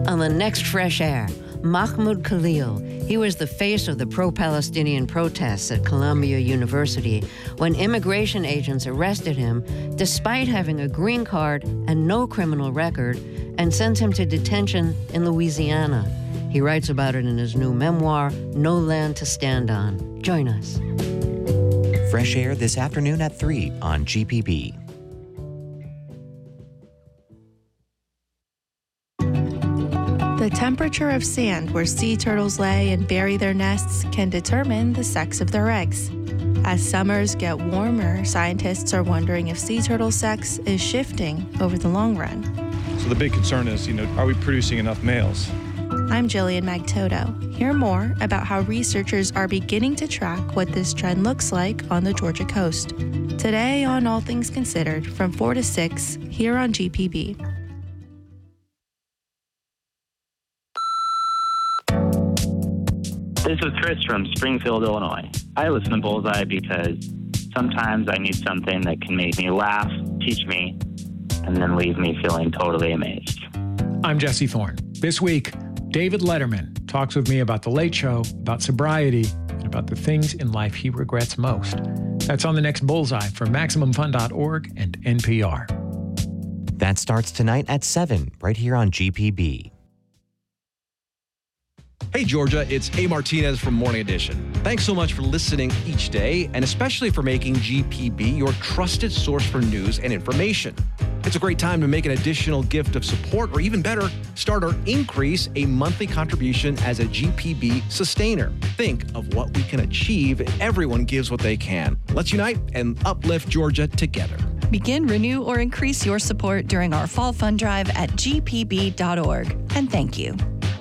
On the next Fresh Air, Mahmoud Khalil. He was the face of the pro-Palestinian protests at Columbia University when immigration agents arrested him despite having a green card and no criminal record and sent him to detention in Louisiana. He writes about it in his new memoir, No Land to Stand On. Join us. Fresh Air this afternoon at 3 on GPB. The temperature of sand where sea turtles lay and bury their nests can determine the sex of their eggs. As summers get warmer, scientists are wondering if sea turtle sex is shifting over the long run. So the big concern is, are we producing enough males? I'm Jillian Magtoto. Hear more about how researchers are beginning to track what this trend looks like on the Georgia coast. Today on All Things Considered from 4 to 6 here on GPB. This is Chris from Springfield, Illinois. I listen to Bullseye because sometimes I need something that can make me laugh, teach me, and then leave me feeling totally amazed. I'm Jesse Thorne. This week, David Letterman talks with me about The Late Show, about sobriety, and about the things in life he regrets most. That's on the next Bullseye from MaximumFun.org and NPR. That starts tonight at 7, right here on GPB. Hey, Georgia, it's A. Martinez from Morning Edition. Thanks so much for listening each day, and especially for making GPB your trusted source for news and information. It's a great time to make an additional gift of support, or even better, start or increase a monthly contribution as a GPB sustainer. Think of what we can achieve if everyone gives what they can. Let's unite and uplift Georgia together. Begin, renew, or increase your support during our Fall Fund Drive at gpb.org. And thank you.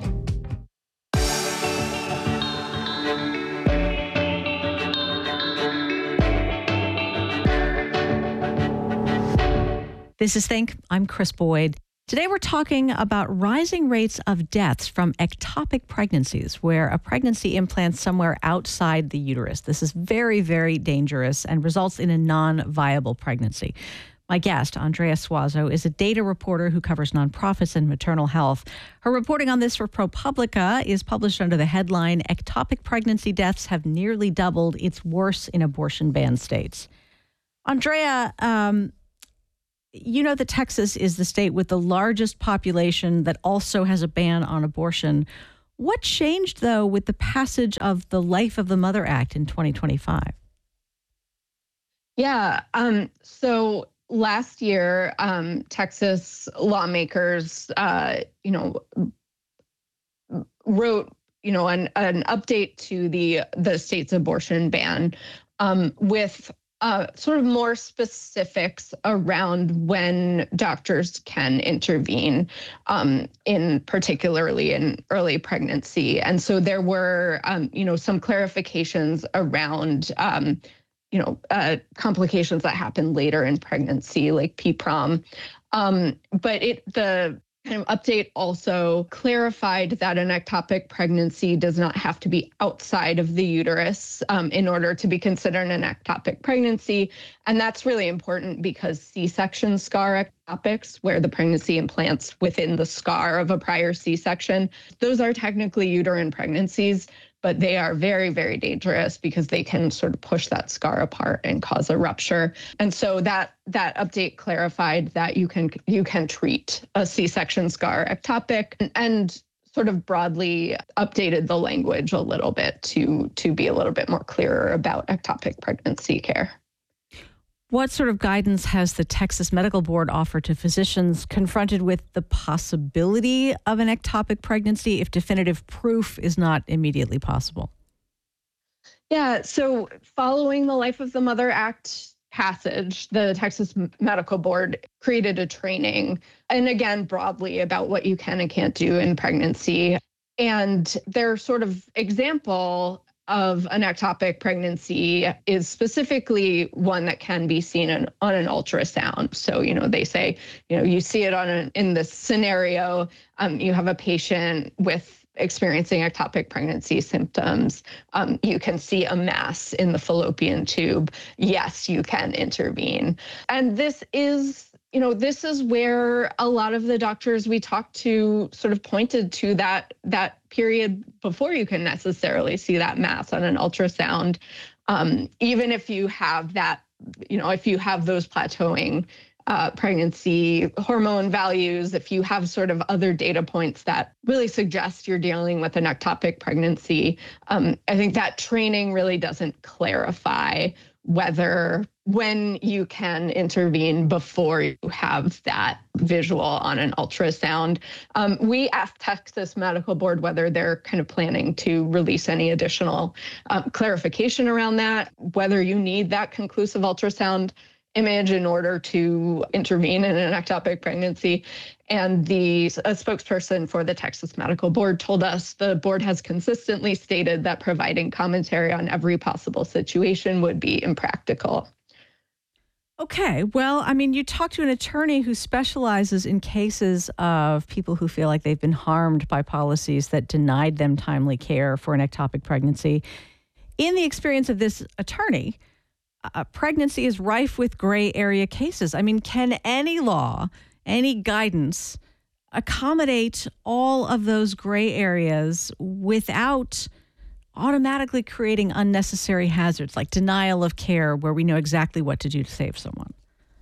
This is Think. I'm Chris Boyd. Today we're talking about rising rates of deaths from ectopic pregnancies, where a pregnancy implants somewhere outside the uterus. This is very, very dangerous and results in a non-viable pregnancy. My guest, Andrea Suazo, is a data reporter who covers nonprofits and maternal health. Her reporting on this for ProPublica is published under the headline, Ectopic Pregnancy Deaths Have Nearly Doubled. It's Worse in Abortion-Banned States. Andrea, you know that Texas is the state with the largest population that also has a ban on abortion. What changed, though, with the passage of the Life of the Mother Act in 2025? Yeah. So last year, Texas lawmakers, wrote, an update to the state's abortion ban with sort of more specifics around when doctors can intervene, particularly in early pregnancy. And so there were, some clarifications around, complications that happen later in pregnancy, like PPROM. But the kind of update also clarified that an ectopic pregnancy does not have to be outside of the uterus in order to be considered an ectopic pregnancy. And that's really important because C-section scar ectopics, where the pregnancy implants within the scar of a prior C-section, those are technically uterine pregnancies, but they are very, very dangerous because they can sort of push that scar apart and cause a rupture. And so that update clarified that you can treat a C-section scar ectopic and sort of broadly updated the language a little bit to be a little bit more clearer about ectopic pregnancy care. What sort of guidance has the Texas Medical Board offered to physicians confronted with the possibility of an ectopic pregnancy if definitive proof is not immediately possible? Yeah, so following the Life of the Mother Act passage, the Texas Medical Board created a training, and again, broadly about what you can and can't do in pregnancy. And their sort of example of an ectopic pregnancy is specifically one that can be seen on an ultrasound. So, they say, you see it in this scenario, you have a patient with experiencing ectopic pregnancy symptoms. You can see a mass in the fallopian tube. Yes, you can intervene. And this is this is where a lot of the doctors we talked to sort of pointed to that period before you can necessarily see that mass on an ultrasound. Even if you have that, if you have those plateauing pregnancy hormone values, if you have sort of other data points that really suggest you're dealing with an ectopic pregnancy, I think that training really doesn't clarify when you can intervene before you have that visual on an ultrasound. We asked Texas Medical Board whether they're kind of planning to release any additional clarification around that, whether you need that conclusive ultrasound image in order to intervene in an ectopic pregnancy. And a spokesperson for the Texas Medical Board told us the board has consistently stated that providing commentary on every possible situation would be impractical. Okay. Well, I mean, you talked to an attorney who specializes in cases of people who feel like they've been harmed by policies that denied them timely care for an ectopic pregnancy. In the experience of this attorney, pregnancy is rife with gray area cases. I mean, can any law, any guidance accommodate all of those gray areas without automatically creating unnecessary hazards like denial of care where we know exactly what to do to save someone?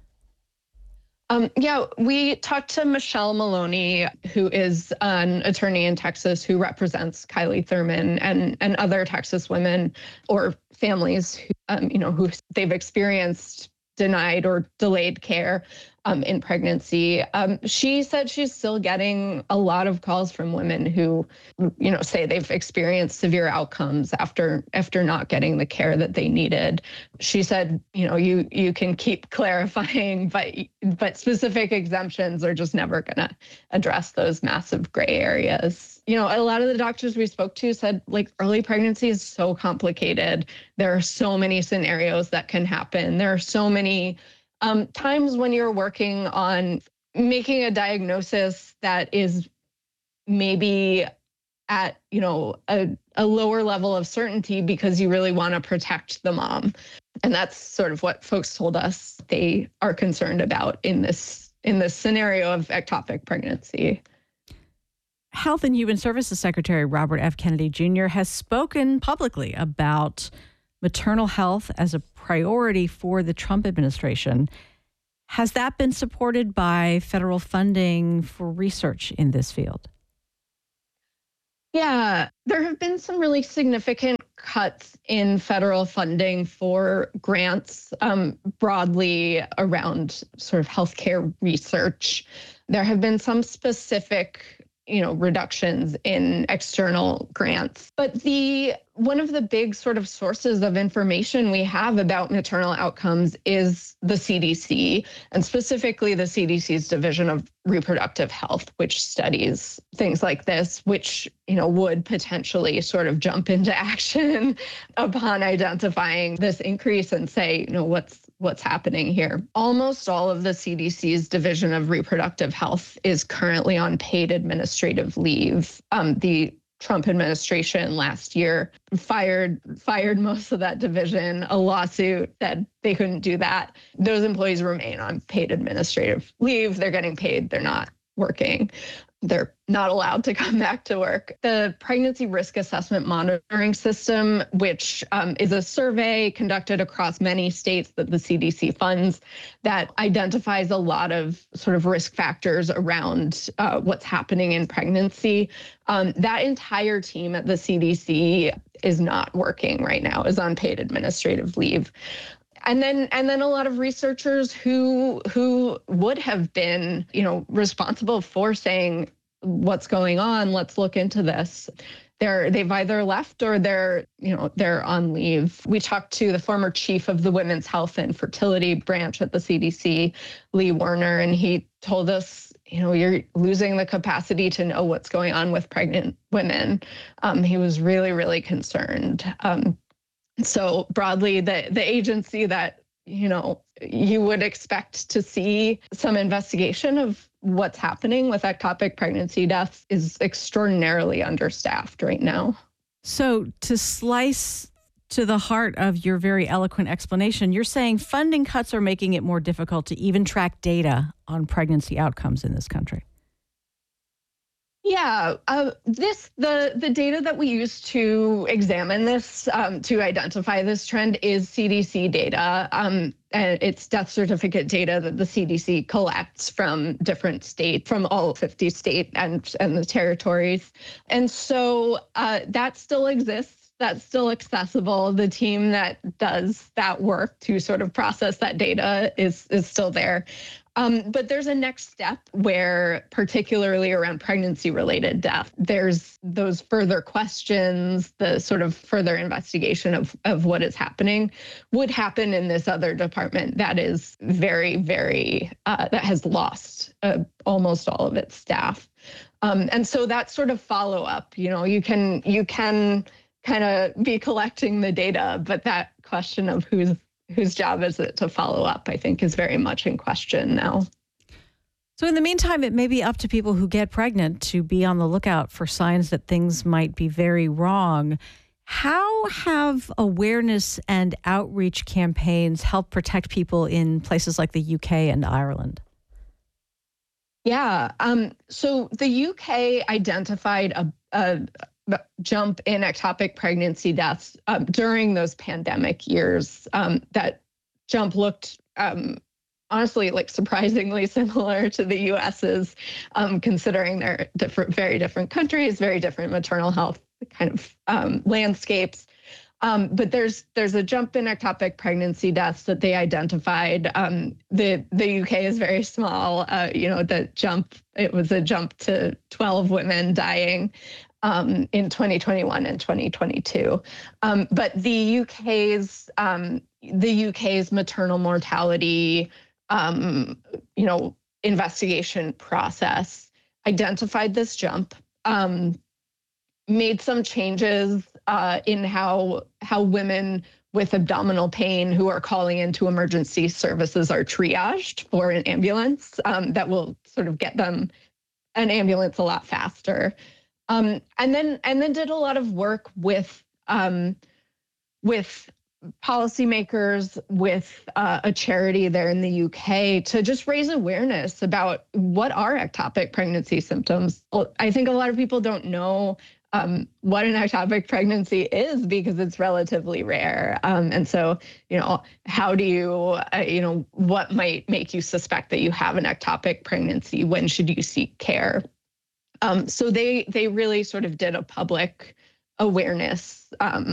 We talked to Michelle Maloney, who is an attorney in Texas who represents Kylie Thurman and other Texas women or families who they've experienced denied or delayed care in pregnancy. She said she's still getting a lot of calls from women who, say they've experienced severe outcomes after not getting the care that they needed. She said, you can keep clarifying, but specific exemptions are just never going to address those massive gray areas. A lot of the doctors we spoke to said, like, early pregnancy is so complicated. There are so many scenarios that can happen. There are so many times when you're working on making a diagnosis that is maybe at, a lower level of certainty because you really want to protect the mom. And that's sort of what folks told us they are concerned about in this scenario of ectopic pregnancy. Health and Human Services Secretary Robert F. Kennedy Jr. has spoken publicly about maternal health as a priority for the Trump administration. Has that been supported by federal funding for research in this field? Yeah, there have been some really significant cuts in federal funding for grants broadly around sort of healthcare research. There have been some specific reductions in external grants. But one of the big sort of sources of information we have about maternal outcomes is the CDC, and specifically the CDC's Division of Reproductive Health, which studies things like this, which, would potentially sort of jump into action upon identifying this increase and say, what's happening here. Almost all of the CDC's Division of Reproductive Health is currently on paid administrative leave. The Trump administration last year fired most of that division. A lawsuit said they couldn't do that. Those employees remain on paid administrative leave. They're getting paid. They're not working. They're not allowed to come back to work. The Pregnancy Risk Assessment Monitoring System, which is a survey conducted across many states that the CDC funds, that identifies a lot of sort of risk factors around what's happening in pregnancy. That entire team at the CDC is not working right now, is on paid administrative leave. And then a lot of researchers who would have been, responsible for saying what's going on, let's look into this. They've either left or they're on leave. We talked to the former chief of the Women's Health and Fertility branch at the CDC, Lee Werner, and he told us, you're losing the capacity to know what's going on with pregnant women. He was really, really concerned. So broadly, the agency that, you would expect to see some investigation of what's happening with ectopic pregnancy deaths is extraordinarily understaffed right now. So to slice to the heart of your very eloquent explanation. You're saying funding cuts are making it more difficult to even track data on pregnancy outcomes in this country. Yeah, the data that we use to examine this, to identify this trend is CDC data. And it's death certificate data that the CDC collects from different states, from all 50 states and the territories. And so that still exists. That's still accessible. The team that does that work to sort of process that data is still there. But there's a next step where, particularly around pregnancy-related death, there's those further questions, the sort of further investigation of what is happening would happen in this other department that is very, very, that has lost almost all of its staff. And so that sort of follow-up, you can kind of be collecting the data, but that question of whose job is it to follow up, I think, is very much in question now. So in the meantime, it may be up to people who get pregnant to be on the lookout for signs that things might be very wrong. How have awareness and outreach campaigns helped protect people in places like the UK and Ireland? Yeah, so the UK identified a jump in ectopic pregnancy deaths during those pandemic years. That jump looked honestly like surprisingly similar to the US's, considering they're very different countries, very different maternal health kind of landscapes. But there's a jump in ectopic pregnancy deaths that they identified. The UK is very small. It was a jump to 12 women dying in 2021 and 2022. But the UK's maternal mortality, investigation process identified this jump, made some changes in how women with abdominal pain who are calling into emergency services are triaged for an ambulance that will sort of get them an ambulance a lot faster. And then did a lot of work with policymakers, with a charity there in the UK to just raise awareness about what are ectopic pregnancy symptoms. I think a lot of people don't know what an ectopic pregnancy is because it's relatively rare. And so, how do you, what might make you suspect that you have an ectopic pregnancy? When should you seek care? So they really sort of did a public awareness,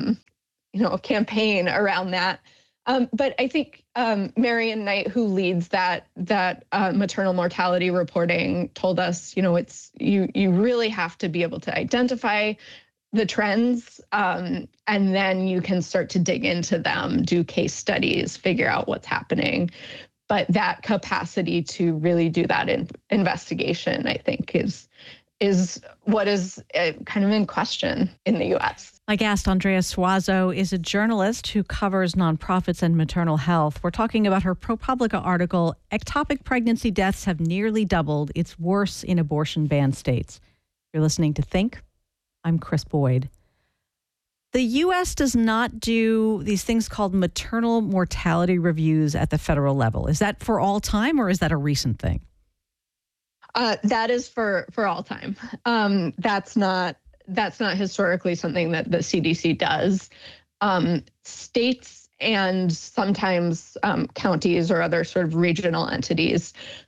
campaign around that. But I think Marian Knight, who leads that maternal mortality reporting, told us, it's you really have to be able to identify the trends, and then you can start to dig into them, do case studies, figure out what's happening. But that capacity to really do that investigation, I think, is what is kind of in question in the U.S. My guest, Andrea Suazo, is a journalist who covers nonprofits and maternal health. We're talking about her ProPublica article, Ectopic Pregnancy Deaths Have Nearly Doubled. It's Worse in Abortion-Banned States. You're listening to Think. I'm Chris Boyd. The U.S. does not do these things called maternal mortality reviews at the federal level. Is that for all time, or is that a recent thing? That is for all time. That's not historically something that the CDC does. States and sometimes counties or other sort of regional entities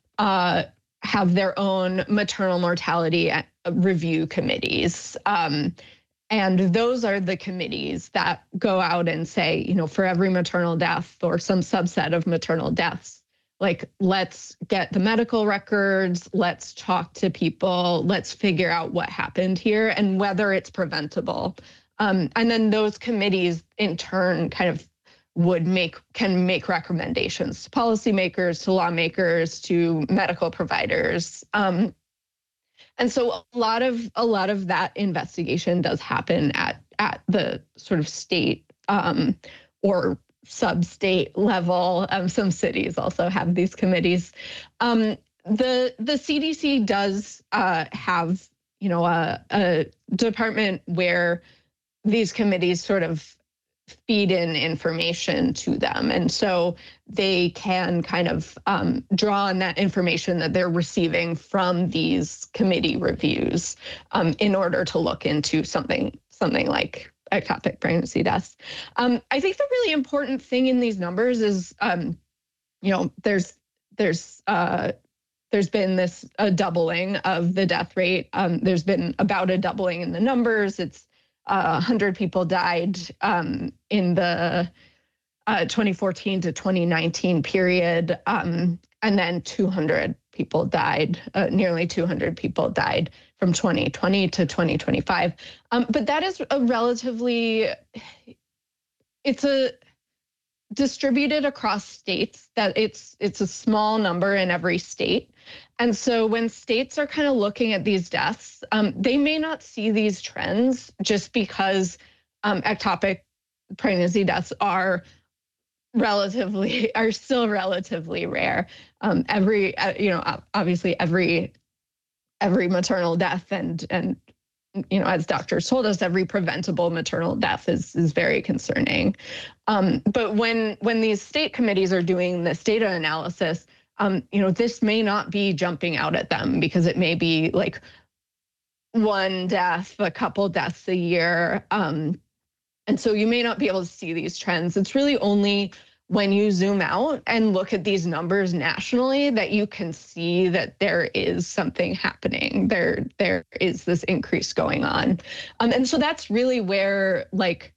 have their own maternal mortality review committees. And those are the committees that go out and say, for every maternal death or some subset of maternal deaths, like, let's get the medical records, let's talk to people, let's figure out what happened here and whether it's preventable. And then those committees in turn kind of can make recommendations to policymakers, to lawmakers, to medical providers. And so a lot of that investigation does happen at the sort of state or sub-state level. Some cities also have these committees. The CDC does have, a department where these committees sort of feed in information to them. And so they can kind of draw on that information that they're receiving from these committee reviews in order to look into something like ectopic pregnancy deaths. I think the really important thing in these numbers is, there's been a doubling of the death rate. There's been about a doubling in the numbers. It's 100 people died in the 2014 to 2019 period, and then 200 people died, nearly 200 people died from 2020 to 2025. But that is it's distributed across states, that it's a small number in every state. And so when states are kind of looking at these deaths, they may not see these trends just because ectopic pregnancy deaths are still relatively rare. Obviously every maternal death and as doctors told us, every preventable maternal death is very concerning. But when these state committees are doing this data analysis, this may not be jumping out at them because it may be like one death, a couple deaths a year. And so you may not be able to see these trends. It's really only when you zoom out and look at these numbers nationally that you can see that there is something happening. There is this increase going on. And so that's really where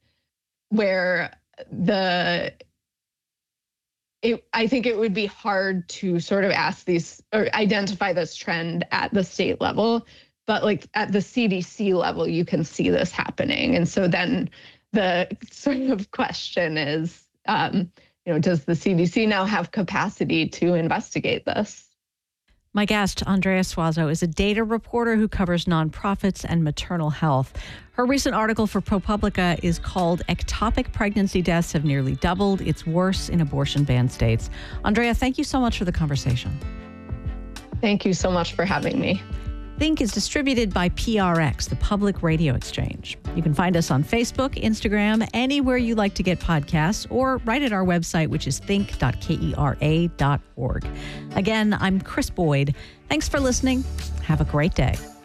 I think it would be hard to sort of ask these or identify this trend at the state level, but like at the CDC level, you can see this happening. And so then the sort of question is, does the CDC now have capacity to investigate this? My guest, Andrea Suazo, is a data reporter who covers nonprofits and maternal health. Her recent article for ProPublica is called "Ectopic Pregnancy Deaths Have Nearly Doubled. It's Worse in Abortion-Banned States." Andrea, thank you so much for the conversation. Thank you so much for having me. Think is distributed by PRX, the Public Radio Exchange. You can find us on Facebook, Instagram, anywhere you like to get podcasts, or right at our website, which is think.kera.org. Again, I'm Chris Boyd. Thanks for listening. Have a great day.